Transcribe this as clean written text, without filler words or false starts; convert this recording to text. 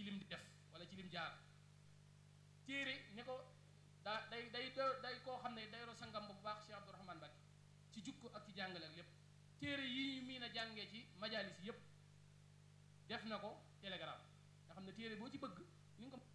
ci lim def wala ci lim jaar téere ne ko daa day koo xam ne day ro sangam bu baax Cheikh Abdourahmane Mbacké ci jukko ak ci jàngale ak lépp téere yi ñu miin a jàngee ci majalis yépp def na ko télégramme nga xam ne téere boo ci bëgg ni nga ko